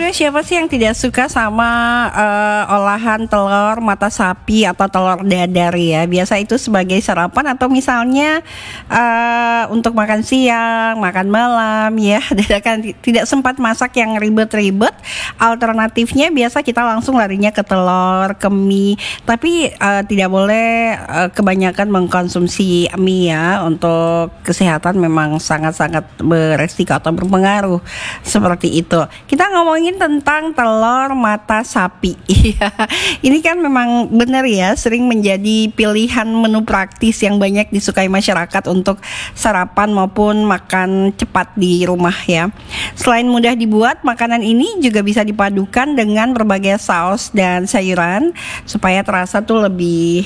Sebenarnya siapa sih yang tidak suka sama olahan telur mata sapi atau telur dadar ya? Biasa itu sebagai sarapan atau misalnya untuk makan siang, makan malam ya. Dadakan tidak sempat masak yang ribet-ribet. Alternatifnya biasa kita langsung larinya ke telur, ke mie. Tapi tidak boleh kebanyakan mengkonsumsi mie ya. Untuk kesehatan memang sangat-sangat beresiko atau berpengaruh seperti itu. Kita ngomongin tentang telur mata sapi. Ini kan memang benar ya, sering menjadi pilihan menu praktis yang banyak disukai masyarakat untuk sarapan maupun makan cepat di rumah ya. Selain mudah dibuat, makanan ini juga bisa dipadukan dengan berbagai saus dan sayuran supaya terasa tuh lebih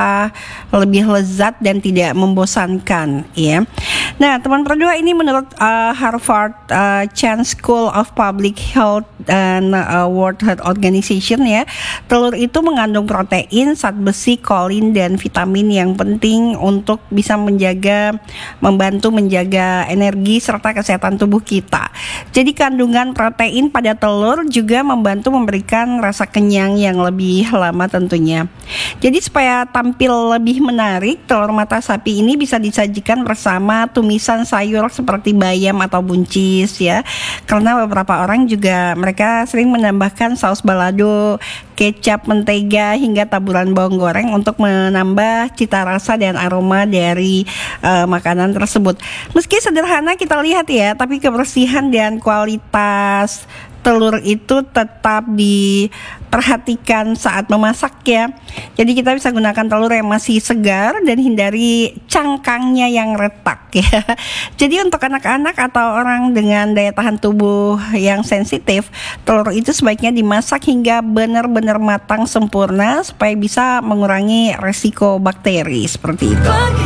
lezat dan tidak membosankan ya. Nah, teman berdua, ini menurut Harvard Chan School of Public Health dan World Health Organization ya, telur itu mengandung protein, zat besi, kolin dan vitamin yang penting untuk bisa membantu menjaga energi serta kesehatan tubuh kita. Jadi kandungan protein pada telur juga membantu memberikan rasa kenyang yang lebih lama tentunya. Jadi supaya tampil lebih menarik, telur mata sapi ini bisa disajikan bersama tumisan sayur seperti bayam atau buncis ya. Karena beberapa orang juga mereka sering menambahkan saus balado, kecap, mentega hingga taburan bawang goreng untuk menambah cita rasa dan aroma dari makanan tersebut. Meski sederhana kita lihat ya, tapi kebersihan dan kualitas telur itu tetap diperhatikan saat memasak ya. Jadi kita bisa gunakan telur yang masih segar dan hindari cangkangnya yang retak ya. Jadi untuk anak-anak atau orang dengan daya tahan tubuh yang sensitif, telur itu sebaiknya dimasak hingga benar-benar matang sempurna supaya bisa mengurangi resiko bakteri seperti itu.